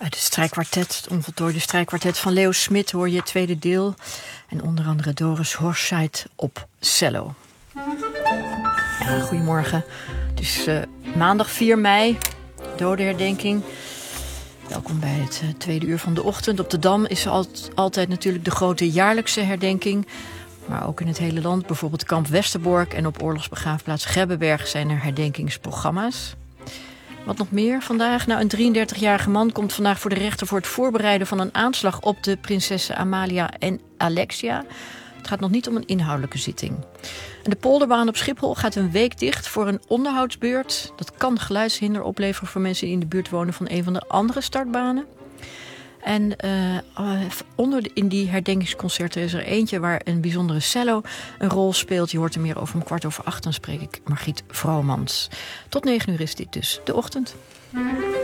Uit het strijkkwartet, het onvoltooide strijkkwartet van Leo Smit hoor je het tweede deel. En onder andere Doris Horscheid op cello. Ja, goedemorgen. Het is maandag 4 mei, dodenherdenking. Welkom bij het tweede uur van de ochtend. Op de Dam is er altijd natuurlijk de grote jaarlijkse herdenking. Maar ook in het hele land, bijvoorbeeld kamp Westerbork en op oorlogsbegraafplaats Grebbeberg zijn er herdenkingsprogramma's. Wat nog meer vandaag? Nou, een 33-jarige man komt vandaag voor de rechter voor het voorbereiden van een aanslag op de prinsessen Amalia en Alexia. Het gaat nog niet om een inhoudelijke zitting. En de polderbaan op Schiphol gaat een week dicht voor een onderhoudsbeurt. Dat kan geluidshinder opleveren voor mensen die in de buurt wonen van een van de andere startbanen. En in die herdenkingsconcerten is er eentje waar een bijzondere cello een rol speelt. Je hoort er meer over om 7:15. Dan spreek ik Margriet Vromans. Tot 9 uur is dit dus de ochtend.